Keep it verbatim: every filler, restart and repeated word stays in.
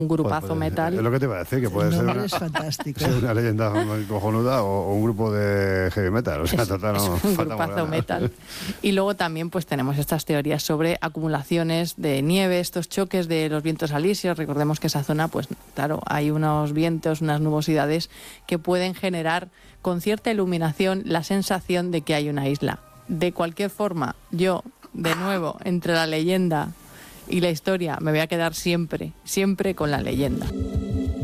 un grupazo pues, metal. Es lo que te iba a decir, que puede ser una, es fantástico. ser una leyenda cojonuda o, o un grupo de heavy metal. O sea, es, total, no, es un grupazo metal. Y luego también pues tenemos estas teorías sobre acumulaciones de nieve, estos choques de los vientos alisios. Recordemos que esa zona, pues claro, hay unos vientos, unas nubosidades que pueden generar con cierta iluminación la sensación de que hay una isla. De cualquier forma, yo, de nuevo, entre la leyenda y la historia, me voy a quedar siempre, siempre con la leyenda.